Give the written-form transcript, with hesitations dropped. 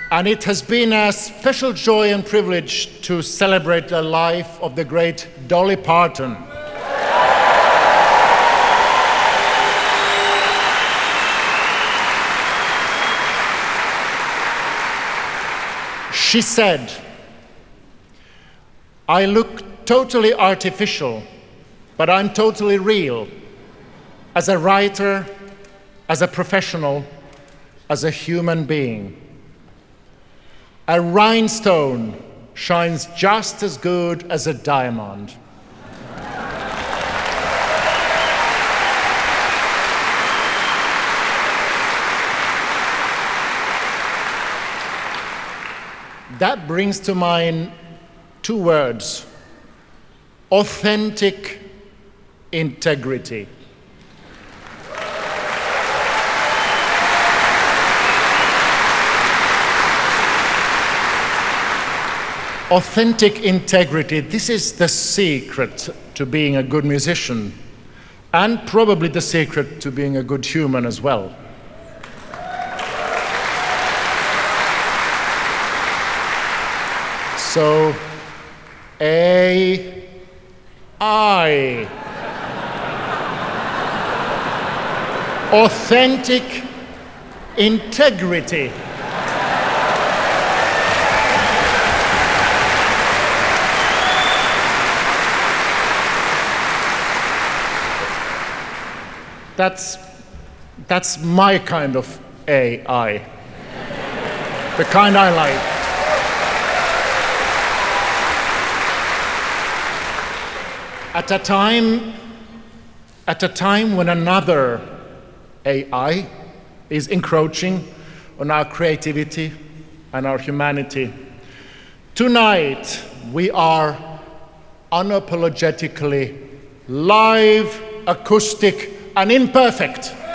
And it has been a special joy and privilege to celebrate the life of the great Dolly Parton. She said, "I look totally artificial, but I'm totally real, as a writer, as a professional, as a human being. A rhinestone shines just as good as a diamond." That brings to mind two words: authentic integrity. Authentic integrity, this is the secret to being a good musician, and probably the secret to being a good human as well. So, AI. Authentic integrity. That's my kind of AI, the kind I like. At a time when another AI is encroaching on our creativity and our humanity, tonight we are unapologetically live, acoustic, and imperfect.